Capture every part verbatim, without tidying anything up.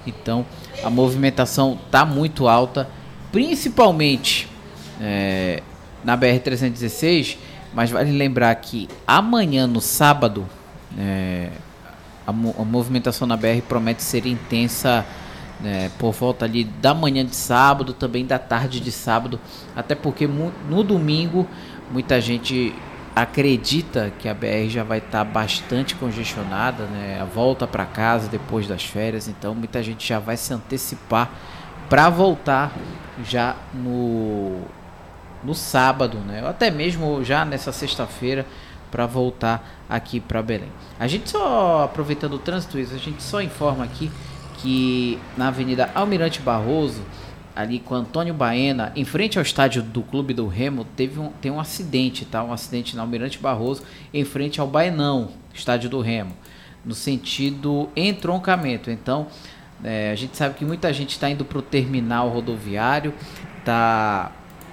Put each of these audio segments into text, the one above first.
Então a movimentação está muito alta, principalmente é, na B R trezentos e dezesseis, mas vale lembrar que amanhã, no sábado, é, a, a movimentação na B R promete ser intensa, é, por volta ali da manhã de sábado, também da tarde de sábado, até porque mu- no domingo muita gente acredita que a B R já vai estar tá bastante congestionada, né? A volta para casa depois das férias, então muita gente já vai se antecipar para voltar já no, no sábado, né? Ou até mesmo já nessa sexta-feira para voltar aqui para Belém. A gente só, aproveitando o trânsito, a gente só informa aqui que na Avenida Almirante Barroso, ali com Antônio Baena, em frente ao estádio do Clube do Remo, teve um, tem um acidente, tá? Um acidente na Almirante Barroso, em frente ao Baenão, estádio do Remo, no sentido entroncamento. Então, é, a gente sabe que muita gente está indo para o terminal rodoviário, tá,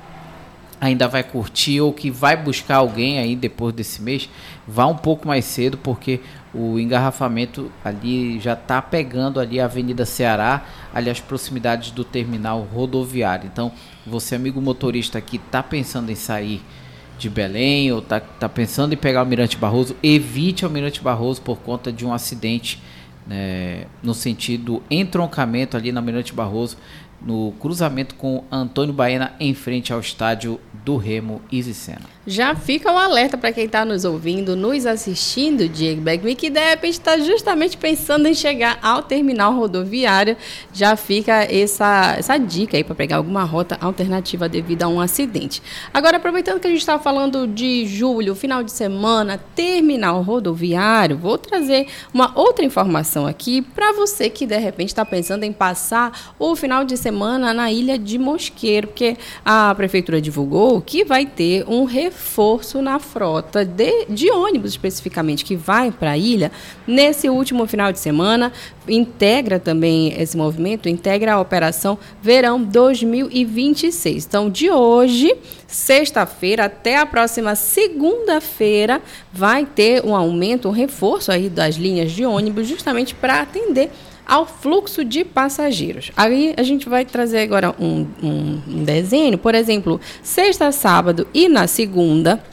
ainda vai curtir ou que vai buscar alguém aí depois desse mês, vá um pouco mais cedo, porque o engarrafamento ali já está pegando ali a Avenida Ceará, ali as proximidades do terminal rodoviário. Então, você, amigo motorista que está pensando em sair de Belém ou está tá pensando em pegar o Almirante Barroso, evite o Almirante Barroso por conta de um acidente, né, no sentido entroncamento ali na Almirante Barroso, no cruzamento com Antônio Baena, em frente ao estádio do Remo Easy Sena. Já fica o alerta para quem está nos ouvindo, nos assistindo, Diego Beckman, que de repente está justamente pensando em chegar ao terminal rodoviário. Já fica essa, essa dica aí para pegar alguma rota alternativa devido a um acidente. Agora, aproveitando que a gente está falando de julho, final de semana, terminal rodoviário, vou trazer uma outra informação aqui para você que de repente está pensando em passar o final de semana na Ilha de Mosqueiro, porque a prefeitura divulgou que vai ter um reforço na frota de, de ônibus, especificamente, que vai para a ilha nesse último final de semana. Integra também esse movimento, integra a operação Verão dois mil e vinte e seis. Então, de hoje, sexta-feira, até a próxima segunda-feira, vai ter um aumento, um reforço aí das linhas de ônibus, justamente para atender ao fluxo de passageiros. Aí a gente vai trazer agora um, um, um desenho, por exemplo, sexta, sábado e na segunda,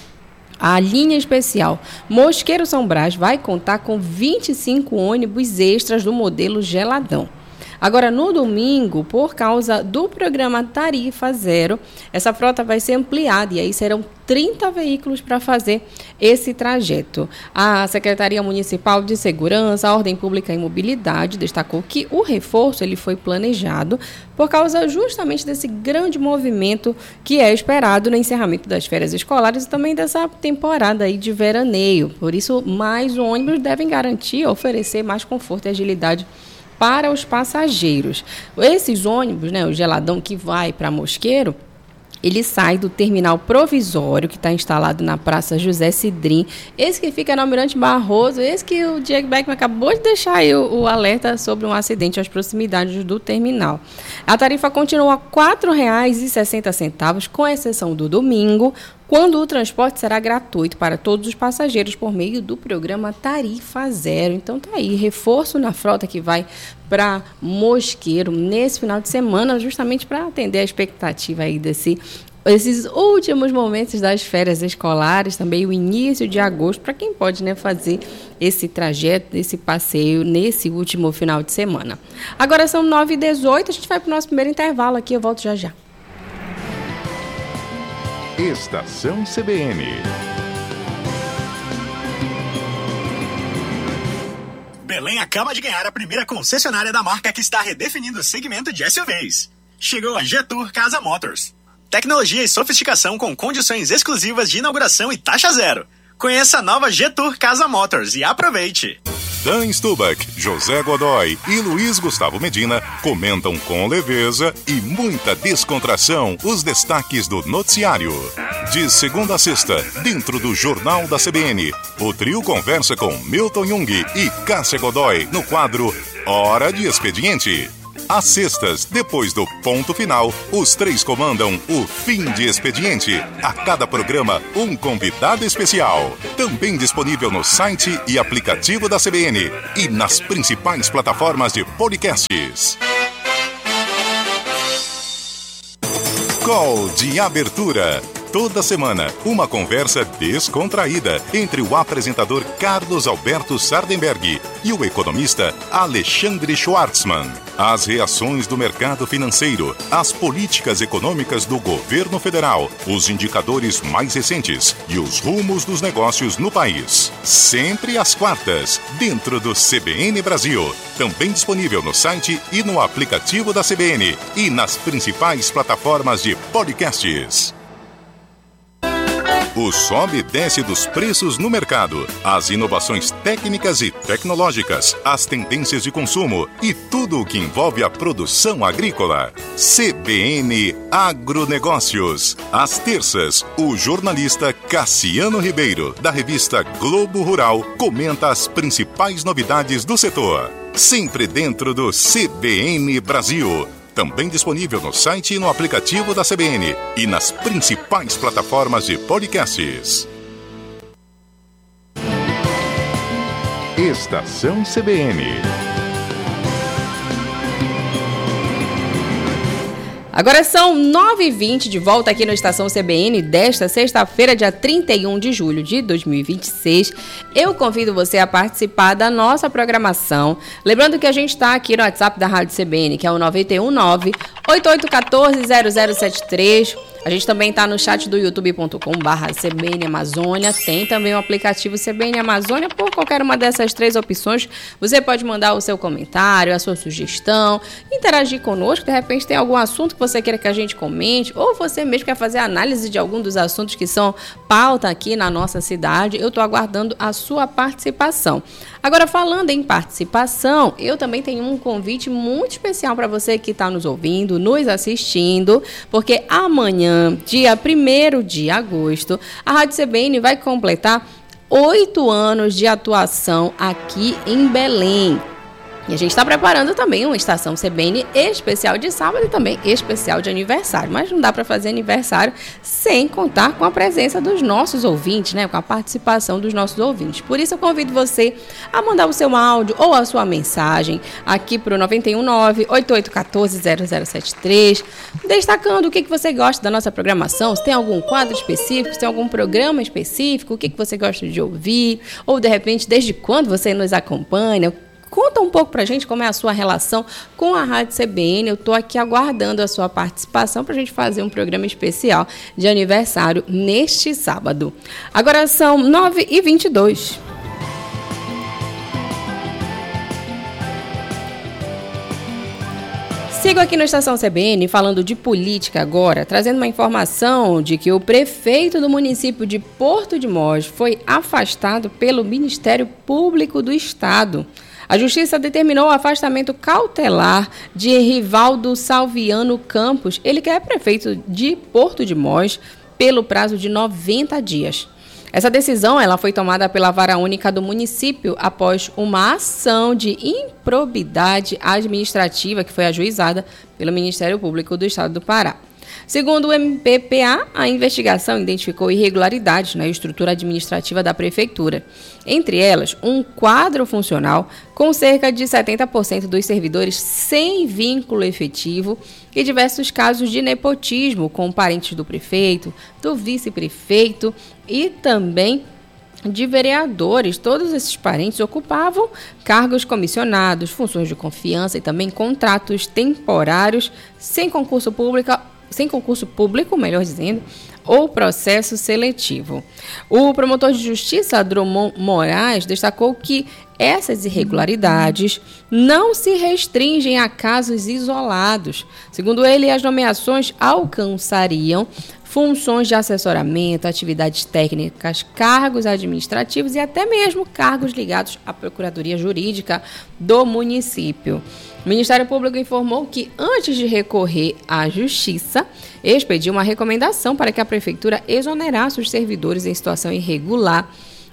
a linha especial Mosqueiro São Brás vai contar com vinte e cinco ônibus extras do modelo Geladão. Agora, no domingo, por causa do programa Tarifa Zero, essa frota vai ser ampliada e aí serão trinta veículos para fazer esse trajeto. A Secretaria Municipal de Segurança, Ordem Pública e Mobilidade destacou que o reforço ele foi planejado por causa justamente desse grande movimento que é esperado no encerramento das férias escolares e também dessa temporada aí de veraneio. Por isso, mais ônibus devem garantir, oferecer mais conforto e agilidade para os passageiros. Esses ônibus, né, o Geladão que vai para Mosqueiro, ele sai do terminal provisório que está instalado na Praça José Cidrim, esse que fica no Almirante Barroso, esse que o Diego Beckman acabou de deixar aí o, o alerta sobre um acidente às proximidades do terminal. A tarifa continua a quatro reais e sessenta centavos, com exceção do domingo, quando o transporte será gratuito para todos os passageiros por meio do programa Tarifa Zero. Então tá aí, reforço na frota que vai para Mosqueiro nesse final de semana, justamente para atender a expectativa aí desse, esses últimos momentos das férias escolares, também o início de agosto, para quem pode, né, fazer esse trajeto, esse passeio nesse último final de semana. Agora são nove e dezoito, a gente vai para o nosso primeiro intervalo aqui, eu volto já já. Estação C B N. Belém acaba de ganhar a primeira concessionária da marca que está redefinindo o segmento de S U Vs. Chegou a G-Tour Casa Motors. Tecnologia e sofisticação com condições exclusivas de inauguração e taxa zero. Conheça a nova G-Tour Casa Motors e aproveite. Dan Stubach, José Godoy e Luiz Gustavo Medina comentam com leveza e muita descontração os destaques do noticiário. De segunda a sexta, dentro do Jornal da C B N, o trio conversa com Milton Jung e Cássia Godoy no quadro Hora de Expediente. Às sextas, depois do ponto final, os três comandam o Fim de Expediente. A cada programa, um convidado especial. Também disponível no site e aplicativo da C B N e nas principais plataformas de podcasts. Call de abertura. Toda semana, uma conversa descontraída entre o apresentador Carlos Alberto Sardenberg e o economista Alexandre Schwartzman. As reações do mercado financeiro, as políticas econômicas do governo federal, os indicadores mais recentes e os rumos dos negócios no país. Sempre às quartas, dentro do C B N Brasil. Também disponível no site e no aplicativo da C B N e nas principais plataformas de podcasts. O sobe e desce dos preços no mercado, as inovações técnicas e tecnológicas, as tendências de consumo e tudo o que envolve a produção agrícola. C B N Agronegócios. Às terças, o jornalista Cassiano Ribeiro, da revista Globo Rural, comenta as principais novidades do setor. Sempre dentro do C B N Brasil. Também disponível no site e no aplicativo da C B N e nas principais plataformas de podcasts. Estação C B N. Agora são nove e vinte, de volta aqui na Estação C B N desta sexta-feira, dia trinta e um de julho de dois mil e vinte e seis. Eu convido você a participar da nossa programação. Lembrando que a gente está aqui no WhatsApp da Rádio C B N, que é o nove um nove, oito oito um quatro, zero zero sete três. A gente também está no chat do youtube ponto com barra C B N Amazônia. Tem também o aplicativo C B N Amazônia. Por qualquer uma dessas três opções, você pode mandar o seu comentário, a sua sugestão, interagir conosco. De repente tem algum assunto que você queira que a gente comente, ou você mesmo quer fazer análise de algum dos assuntos que são pauta aqui na nossa cidade. Eu estou aguardando a sua participação. Agora, falando em participação, eu também tenho um convite muito especial para você que está nos ouvindo, nos assistindo, porque amanhã, dia primeiro de agosto, a Rádio C B N vai completar oito anos de atuação aqui em Belém. E a gente está preparando também uma estação C B N especial de sábado e também especial de aniversário. Mas não dá para fazer aniversário sem contar com a presença dos nossos ouvintes, né? Com a participação dos nossos ouvintes. Por isso eu convido você a mandar o seu áudio ou a sua mensagem aqui para o nove um nove, oito oito um quatro, zero zero sete três, destacando o que, que você gosta da nossa programação, se tem algum quadro específico, se tem algum programa específico, o que, que você gosta de ouvir, ou de repente desde quando você nos acompanha. Conta um pouco pra gente como é a sua relação com a Rádio C B N. Eu tô aqui aguardando a sua participação pra gente fazer um programa especial de aniversário neste sábado. Agora são nove e vinte e dois. Sigo aqui na Estação C B N falando de política agora, trazendo uma informação de que o prefeito do município de Porto de Mós foi afastado pelo Ministério Público do Estado. A Justiça determinou o afastamento cautelar de Rivaldo Salviano Campos, ele que é prefeito de Porto de Mós, pelo prazo de noventa dias. Essa decisão ela foi tomada pela Vara Única do município após uma ação de improbidade administrativa que foi ajuizada pelo Ministério Público do Estado do Pará. Segundo o M P P A, a investigação identificou irregularidades na estrutura administrativa da prefeitura. Entre elas, um quadro funcional com cerca de setenta por cento dos servidores sem vínculo efetivo e diversos casos de nepotismo com parentes do prefeito, do vice-prefeito e também de vereadores. Todos esses parentes ocupavam cargos comissionados, funções de confiança e também contratos temporários sem concurso público, sem concurso público, melhor dizendo, ou processo seletivo. O promotor de justiça, Drummond Moraes, destacou que essas irregularidades não se restringem a casos isolados. Segundo ele, as nomeações alcançariam funções de assessoramento, atividades técnicas, cargos administrativos e até mesmo cargos ligados à Procuradoria Jurídica do município. O Ministério Público informou que, antes de recorrer à Justiça, expediu uma recomendação para que a Prefeitura exonerasse os servidores em situação irregular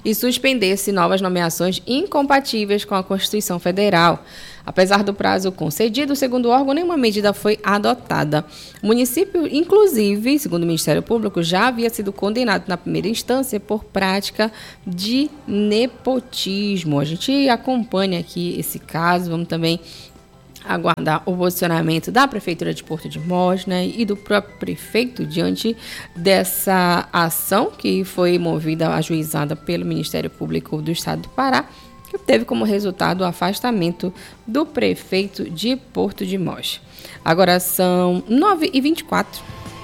e suspender-se novas nomeações incompatíveis com a Constituição Federal. Apesar do prazo concedido, segundo o órgão, nenhuma medida foi adotada. O município, inclusive, segundo o Ministério Público, já havia sido condenado na primeira instância por prática de nepotismo. A gente acompanha aqui esse caso, vamos também aguardar o posicionamento da Prefeitura de Porto de Mós, né, e do próprio prefeito diante dessa ação que foi movida, ajuizada pelo Ministério Público do Estado do Pará, que teve como resultado o afastamento do prefeito de Porto de Mós. Agora são nove e vinte e quatro.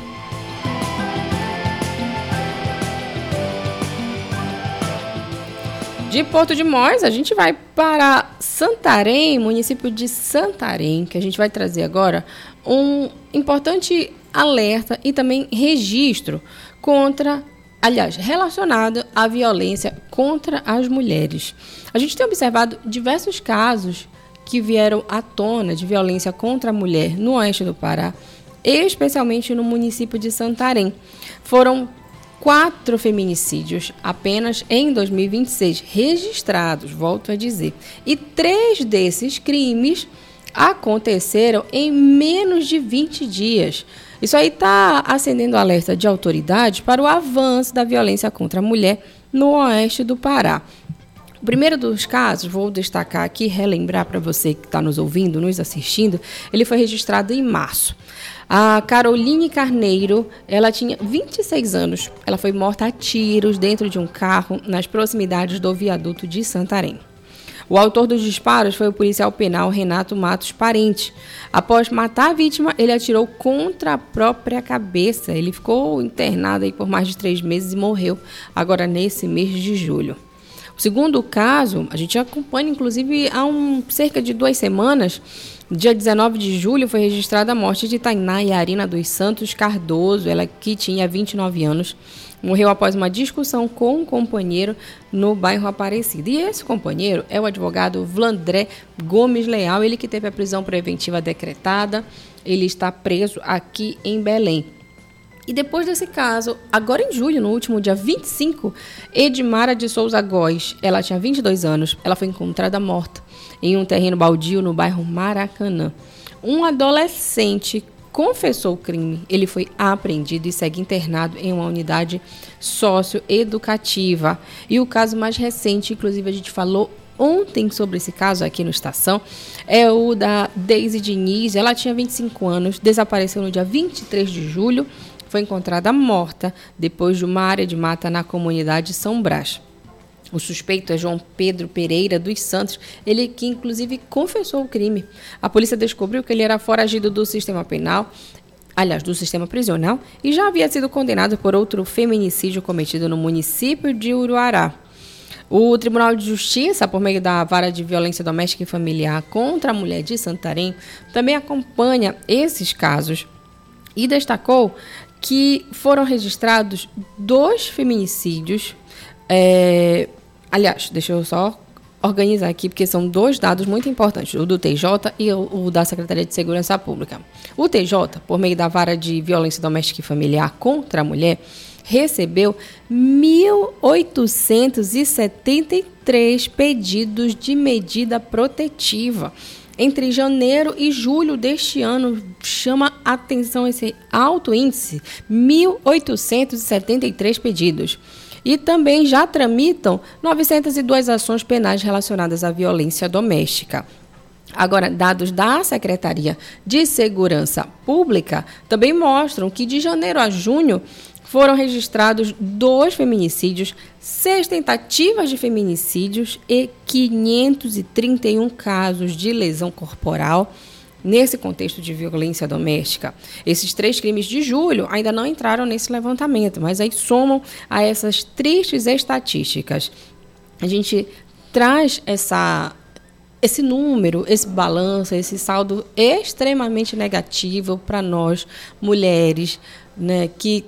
De Porto de Mós, a gente vai para Santarém, município de Santarém, que a gente vai trazer agora um importante alerta e também registro contra, aliás, relacionado à violência contra as mulheres. A gente tem observado diversos casos que vieram à tona de violência contra a mulher no oeste do Pará, especialmente no município de Santarém. Foram quatro feminicídios apenas em dois mil e vinte e seis registrados, volto a dizer. E três desses crimes aconteceram em menos de vinte dias. Isso aí está acendendo alerta de autoridades para o avanço da violência contra a mulher no oeste do Pará. O primeiro dos casos, vou destacar aqui, relembrar para você que está nos ouvindo, nos assistindo, ele foi registrado em março. A Caroline Carneiro, ela tinha vinte e seis anos. Ela foi morta a tiros dentro de um carro nas proximidades do viaduto de Santarém. O autor dos disparos foi o policial penal Renato Matos Parente. Após matar a vítima, ele atirou contra a própria cabeça. Ele ficou internado aí por mais de três meses e morreu agora nesse mês de julho. O segundo caso, a gente acompanha inclusive há um, cerca de duas semanas. Dia dezenove de julho foi registrada a morte de Tainá Yarina dos Santos Cardoso, ela que tinha vinte e nove anos, morreu após uma discussão com um companheiro no bairro Aparecida. E esse companheiro é o advogado Vlandré Gomes Leal, ele que teve a prisão preventiva decretada, ele está preso aqui em Belém. E depois desse caso, agora em julho, no último dia vinte e cinco, Edmara de Souza Góes, ela tinha vinte e dois anos, ela foi encontrada morta em um terreno baldio no bairro Maracanã. Um adolescente confessou o crime, ele foi apreendido e segue internado em uma unidade socioeducativa. E o caso mais recente, inclusive a gente falou ontem sobre esse caso aqui no Estação, é o da Deise Diniz. Ela tinha vinte e cinco anos, desapareceu no dia vinte e três de julho, foi encontrada morta depois de uma área de mata na comunidade São Brás. O suspeito é João Pedro Pereira dos Santos, ele que inclusive confessou o crime. A polícia descobriu que ele era foragido do sistema penal, aliás, do sistema prisional, e já havia sido condenado por outro feminicídio cometido no município de Uruará. O Tribunal de Justiça, por meio da Vara de Violência Doméstica e Familiar contra a Mulher de Santarém, também acompanha esses casos e destacou que foram registrados dois feminicídios. É, aliás, deixa eu só organizar aqui, porque são dois dados muito importantes, o do T J e o, o da Secretaria de Segurança Pública. O T J, por meio da Vara de Violência Doméstica e Familiar contra a Mulher, recebeu mil oitocentos e setenta e três pedidos de medida protetiva. Entre janeiro e julho deste ano, chama atenção esse alto índice, mil oitocentos e setenta e três pedidos. E também já tramitam novecentas e duas ações penais relacionadas à violência doméstica. Agora, dados da Secretaria de Segurança Pública também mostram que de janeiro a junho foram registrados dois feminicídios, seis tentativas de feminicídios e quinhentos e trinta e um casos de lesão corporal nesse contexto de violência doméstica. Esses três crimes de julho ainda não entraram nesse levantamento, mas aí somam a essas tristes estatísticas. A gente traz essa, esse número, esse balanço, esse saldo extremamente negativo para nós, mulheres, né, que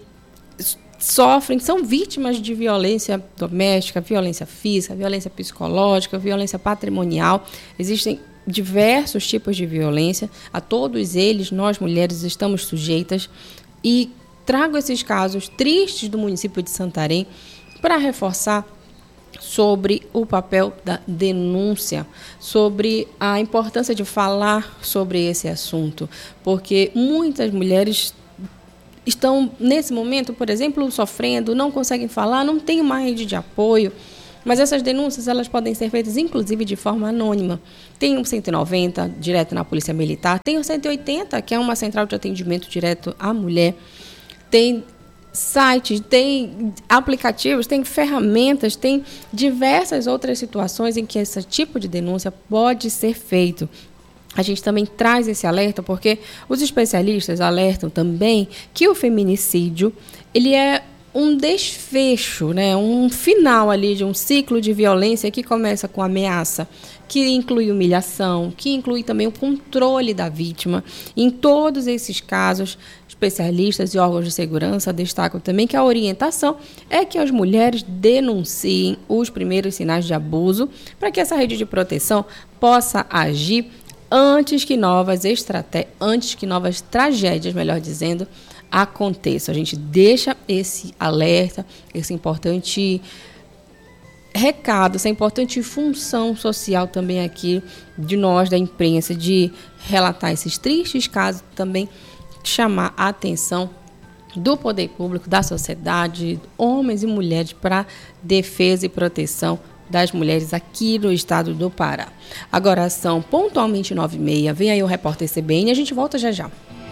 sofrem, são vítimas de violência doméstica, violência física, violência psicológica, violência patrimonial. Existem diversos tipos de violência, a todos eles nós mulheres estamos sujeitas, e trago esses casos tristes do município de Santarém para reforçar sobre o papel da denúncia, sobre a importância de falar sobre esse assunto, porque muitas mulheres estão, nesse momento, por exemplo, sofrendo, não conseguem falar, não tem uma rede de apoio, mas essas denúncias elas podem ser feitas, inclusive, de forma anônima. Tem o cento e noventa, direto na Polícia Militar, tem o cento e oitenta, que é uma central de atendimento direto à mulher, tem sites, tem aplicativos, tem ferramentas, tem diversas outras situações em que esse tipo de denúncia pode ser feito. A gente também traz esse alerta porque os especialistas alertam também que o feminicídio ele é um desfecho, né, um final ali de um ciclo de violência que começa com ameaça, que inclui humilhação, que inclui também o controle da vítima. Em todos esses casos, especialistas e órgãos de segurança destacam também que a orientação é que as mulheres denunciem os primeiros sinais de abuso para que essa rede de proteção possa agir antes que novas estratégias, antes que novas tragédias, melhor dizendo, aconteçam. A gente deixa esse alerta, esse importante recado, essa importante função social também aqui de nós, da imprensa, de relatar esses tristes casos, também chamar a atenção do poder público, da sociedade, homens e mulheres, para defesa e proteção das mulheres aqui no estado do Pará. Agora são pontualmente nove e meia, vem aí o repórter C B N e a gente volta já já.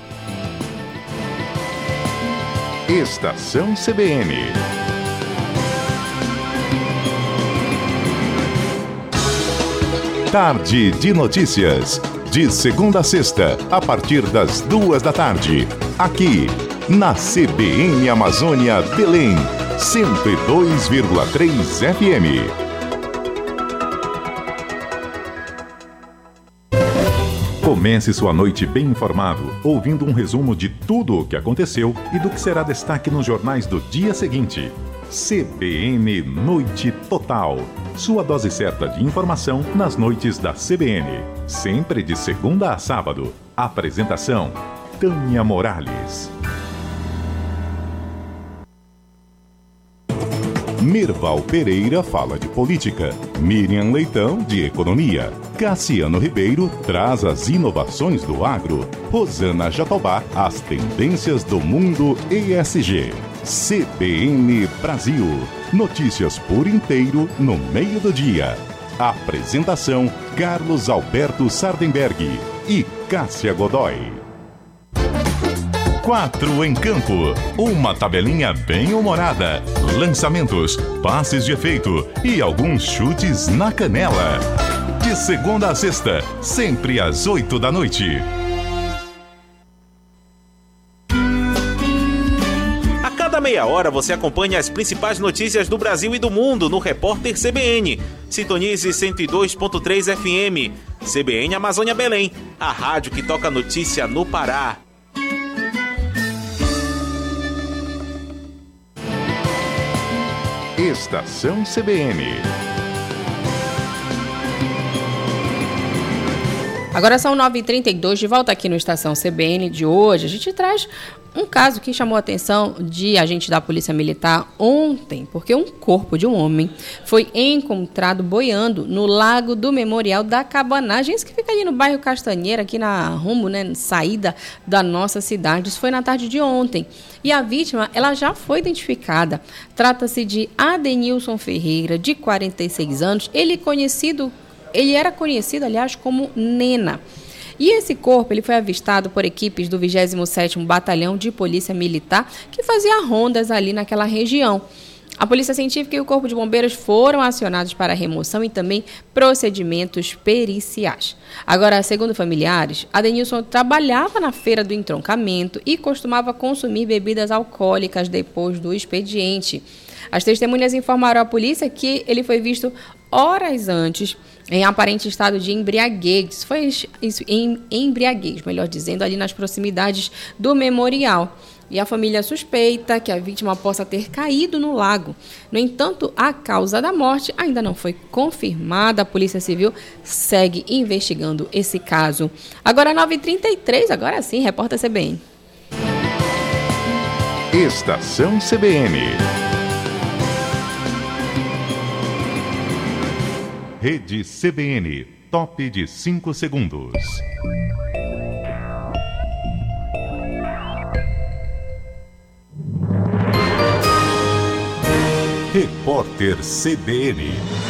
Estação C B N. Tarde de notícias. De segunda a sexta, a partir das duas da tarde. Aqui, na C B N Amazônia Belém, cento e dois vírgula três F M. Comece sua noite bem informado, ouvindo um resumo de tudo o que aconteceu e do que será destaque nos jornais do dia seguinte. C B N Noite Total. Sua dose certa de informação nas noites da C B N. Sempre de segunda a sábado. Apresentação: Tânia Morales. Mirval Pereira fala de política. Miriam Leitão, de economia. Cassiano Ribeiro traz as inovações do agro. Rosana Jatobá, as tendências do mundo E S G. C B N Brasil. Notícias por inteiro no meio do dia. Apresentação: Carlos Alberto Sardenberg e Cássia Godoy. Quatro em campo. Uma tabelinha bem humorada. Lançamentos, passes de efeito e alguns chutes na canela. De segunda a sexta, sempre às oito da noite. A cada meia hora você acompanha as principais notícias do Brasil e do mundo no Repórter C B N. Sintonize cento e dois ponto três F M. C B N Amazônia Belém, a rádio que toca notícia no Pará. Estação C B N. Agora são nove e trinta e dois, de volta aqui no Estação C B N de hoje. A gente traz um caso que chamou a atenção de agentes da Polícia Militar ontem, porque um corpo de um homem foi encontrado boiando no Lago do Memorial da Cabanagem, isso que fica ali no bairro Castanheira, aqui na rumo, né, saída da nossa cidade. Isso foi na tarde de ontem. E a vítima, ela já foi identificada. Trata-se de Adenilson Ferreira, de quarenta e seis anos. Ele conhecido, ele era conhecido, aliás, como Nena. E esse corpo ele foi avistado por equipes do vigésimo sétimo Batalhão de Polícia Militar, que fazia rondas ali naquela região. A Polícia Científica e o Corpo de Bombeiros foram acionados para a remoção e também procedimentos periciais. Agora, segundo familiares, Adenilson trabalhava na feira do entroncamento e costumava consumir bebidas alcoólicas depois do expediente. As testemunhas informaram à polícia que ele foi visto horas antes em aparente estado de embriaguez, foi isso, em embriaguez, melhor dizendo, ali nas proximidades do memorial. E a família suspeita que a vítima possa ter caído no lago. No entanto, a causa da morte ainda não foi confirmada. A Polícia Civil segue investigando esse caso. Agora nove e trinta e três, agora sim, repórter C B N. Estação C B N. Rede C B N, top de cinco segundos. Repórter C B N.